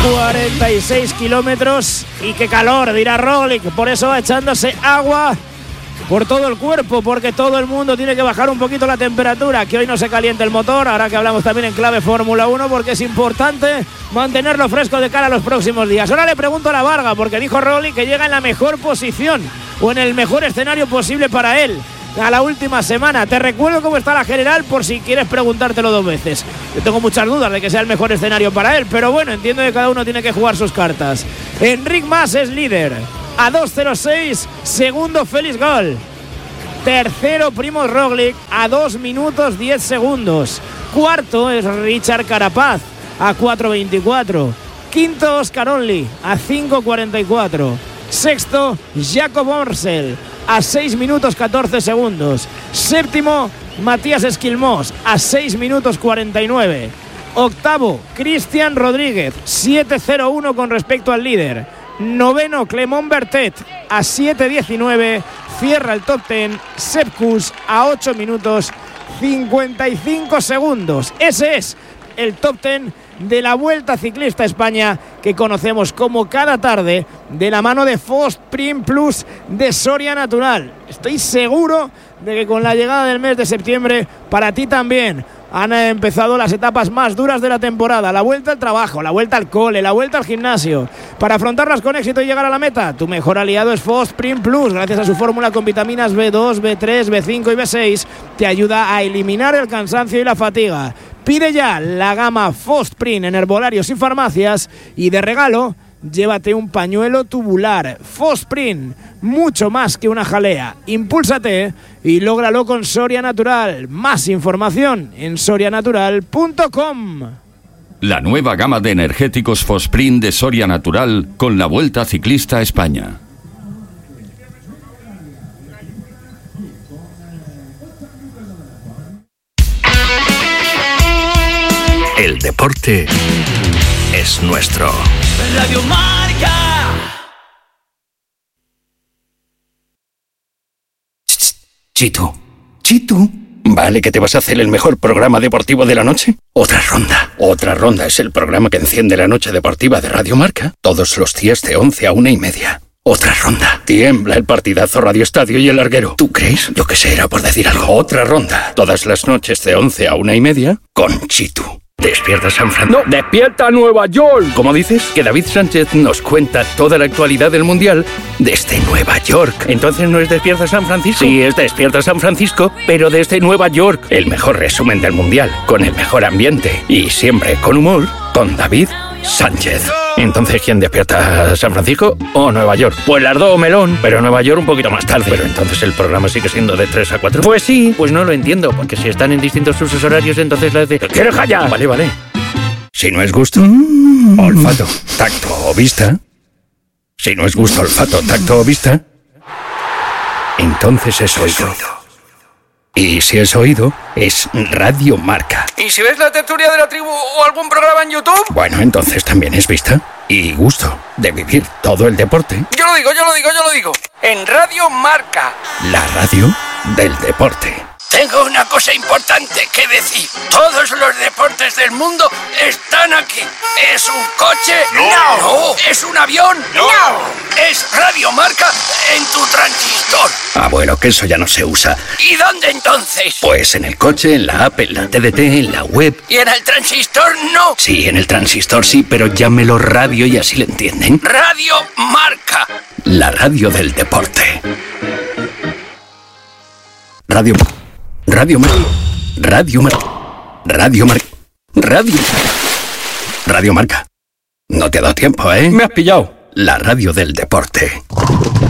46 kilómetros y qué calor, dirá Roglic. Por eso va echándose agua por todo el cuerpo, porque todo el mundo tiene que bajar un poquito la temperatura, que hoy no se caliente el motor, ahora que hablamos también en clave Fórmula 1, porque es importante mantenerlo fresco de cara a los próximos días. Ahora le pregunto a la Varga, porque dijo Roglic que llega en la mejor posición o en el mejor escenario posible para él a la última semana. Te recuerdo cómo está la general por si quieres preguntártelo 2 veces. Yo tengo muchas dudas de que sea el mejor escenario para él, pero bueno, entiendo que cada uno tiene que jugar sus cartas. Enric Mas es líder a 2.06, segundo Félix Gall, tercero Primož Roglic a 2 minutos 10 segundos, cuarto es Richard Carapaz a 4.24, quinto Oscar Onley a 5.44, sexto Jakob Orsel a 6 minutos 14 segundos, séptimo Matías Esquilmós a 6 minutos 49, octavo Cristian Rodríguez 7.01 con respecto al líder, noveno Clement Bertet a 7.19, cierra el top 10 Sepp Kuss a 8 minutos 55 segundos. Ese es el top 10 de la Vuelta Ciclista a España que conocemos como cada tarde de la mano de Fosprint Plus de Soria Natural. Estoy seguro de que con la llegada del mes de septiembre para ti también han empezado las etapas más duras de la temporada, la vuelta al trabajo, la vuelta al cole, la vuelta al gimnasio. Para afrontarlas con éxito y llegar a la meta, tu mejor aliado es Fosprint Plus. Gracias a su fórmula con vitaminas B2, B3, B5 y B6, te ayuda a eliminar el cansancio y la fatiga. Pide ya la gama Fosprint en herbolarios y farmacias y de regalo, llévate un pañuelo tubular. Fosprint, mucho más que una jalea. Impúlsate y lógralo con Soria Natural. Más información en sorianatural.com. La nueva gama de energéticos Fosprint de Soria Natural con la Vuelta Ciclista a España. El deporte es nuestro. Radio Marca. Chitu. Chitu. ¿Vale que te vas a hacer el mejor programa deportivo de la noche? Otra ronda. Otra ronda es el programa que enciende la noche deportiva de Radio Marca todos los días de 11 a 1:30. Otra ronda. Tiembla el partidazo Radio Estadio y el larguero. ¿Tú crees? Yo que sé, era por decir algo. Otra ronda. Todas las noches de 11 a 1:30 con Chitu. ¿Despierta San Francisco? ¡No! ¡Despierta Nueva York! ¿Cómo dices? Que David Sánchez nos cuenta toda la actualidad del Mundial desde Nueva York. ¿Entonces no es Despierta San Francisco? Sí, es Despierta San Francisco, pero desde Nueva York. El mejor resumen del Mundial, con el mejor ambiente y siempre con humor, con David Sánchez. Entonces, ¿quién despierta? ¿San Francisco o Nueva York? Pues las dos, melón, pero Nueva York un poquito más tarde. Pero entonces el programa sigue siendo de 3 a 4. Pues sí, pues no lo entiendo, porque si están en distintos usos horarios, entonces la de... ¿Quieres callar? Vale, vale. Si no es gusto, olfato, tacto o vista. Si no es gusto, olfato, tacto o vista, entonces es oído. Y si es oído, es Radio Marca. ¿Y si ves la tertulia de la tribu o algún programa en YouTube? Bueno, entonces también es vista y gusto de vivir todo el deporte. Yo lo digo. En Radio Marca. La radio del deporte. Tengo una cosa importante que decir. Todos los deportes del mundo están aquí. ¿Es un coche? No. ¿Es un avión? No. Es Radio Marca en tu transistor. Abuelo, que eso ya no se usa. ¿Y dónde entonces? Pues en el coche, en la app, en la TDT, en la web. ¿Y en el transistor no? Sí, en el transistor sí, pero llámelo radio y así le entienden. Radio Marca. La radio del deporte. Radio Marca. No te ha dado tiempo, ¿eh? Me has pillado. La radio del deporte.